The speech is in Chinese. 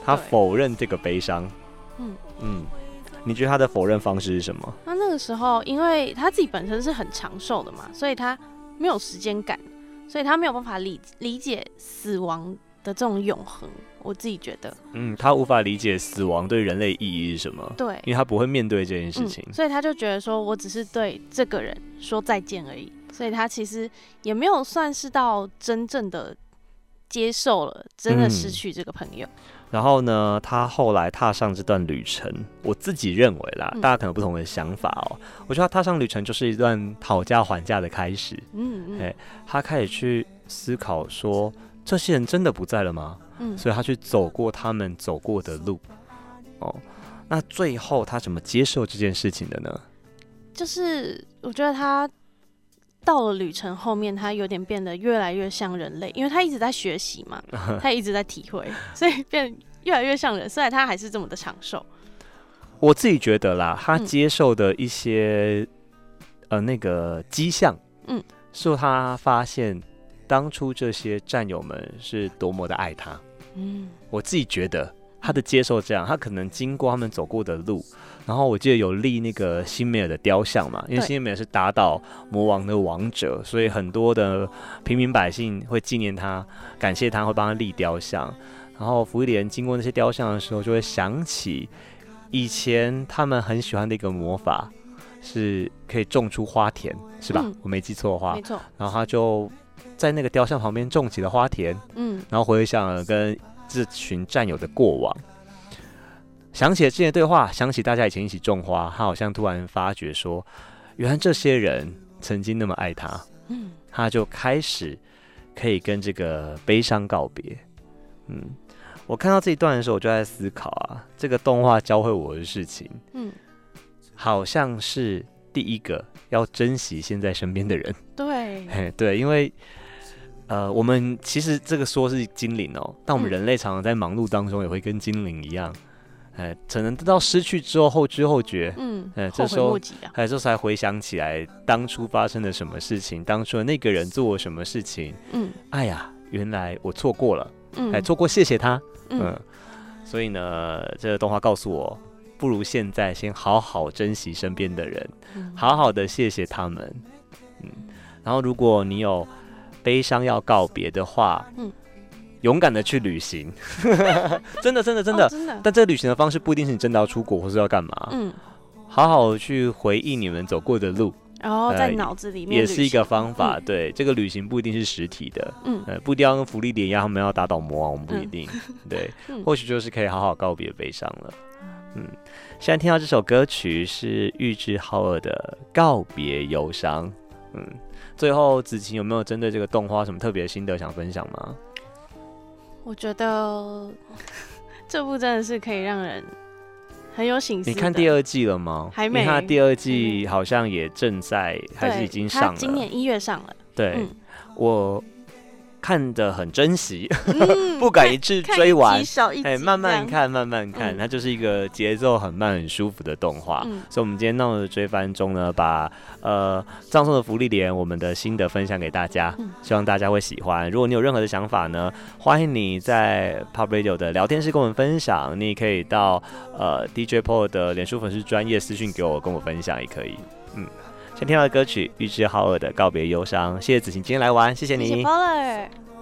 他否认这个悲伤。你觉得他的否认方式是什么？ 他那个时候，因为他自己本身是很长寿的嘛，所以他没有时间感，所以他没有办法理解死亡的这种永恒。我自己觉得， 他无法理解死亡对人类意义是什么。 对， 因为他不会面对这件事情， 所以他就觉得说我只是对这个人说再见而已，所以他其实也没有算是到真正的接受了，真的失去这个朋友。 然后呢，他后来踏上这段旅程，我自己认为啦，大家可能有不同的想法哦。我觉得他踏上旅程就是一段讨价还价的开始。他开始去思考说，这些人真的不在了吗？所以他去走过他们走过的路。那最后他怎么接受这件事情的呢？就是我觉得他到了旅程后面，他有点变得越来越像人类，因为他一直在学习嘛，他一直在体会，所以变得越来越像人。虽然他还是这么的长寿， 我自己觉得啦，他接受的一些那个迹象，是他发现当初这些战友们是多么的爱他。我自己觉得他的接受这样，他可能经过他们走过的路。然后我记得有立那个辛美尔的雕像嘛，因为辛美尔是打倒魔王的王者，所以很多的平民百姓会纪念他，感谢他，会帮他立雕像。然后芙莉莲经过那些雕像的时候，就会想起以前他们很喜欢的一个魔法，是可以种出花田，是吧？我没记错的话， 没错。 然后他就在那个雕像旁边种起了花田，然后回想了跟这群战友的过往。想起了之前的对话，想起大家以前一起种花，他好像突然发觉说，原来这些人曾经那么爱他。他就开始可以跟这个悲伤告别。我看到这一段的时候，我就在思考啊，这个动画教会我的事情，好像是第一个要珍惜现在身边的人。对，因为我们其实这个说是精灵哦，但我们人类常常在忙碌当中也会跟精灵一样。可能等到失去之后后知后觉，这时候这时候才回想起来当初发生了什么事情，当初的那个人做了什么事情，哎呀，原来我错过了，错过谢谢他，所以呢，这个动画告诉我，不如现在先好好珍惜身边的人，好好的谢谢他们，然后如果你有悲伤要告别的话，勇敢的去旅行，真的，但这个旅行的方式不一定是你真的要出国或是要干嘛，好好去回忆你们走过的路， 然后在脑子里面也是一个方法。对，这个旅行不一定是实体的，不一定要跟芙莉莲一样，他们要打倒魔王，我们不一定。对，或许就是可以好好告别悲伤了。现在听到这首歌曲是玉置浩二的《告别忧伤》。最后子晴有没有针对这个动画什么特别的心得想分享吗？ 我觉得这部真的是可以让人很有省思的。 你看第二季了吗？ 还没。 因为他第二季好像也正在，还是已经上了。 他今年1月上了。 对，我看得很珍惜，不敢一次追完，慢慢看，它就是一个节奏很慢、很舒服的动画。所以，我们今天闹的追番中呢，把葬送的芙莉莲我们的心得分享给大家，希望大家会喜欢。如果你有任何的想法呢，欢迎你在 Pop Radio 的聊天室跟我们分享，你也可以到DJ Paul 的脸书粉丝专页私讯给我，跟我分享也可以。先听到的歌曲，玉置浩二的《告别忧伤》，谢谢子晴今天来玩，谢谢你。 谢谢 Paul。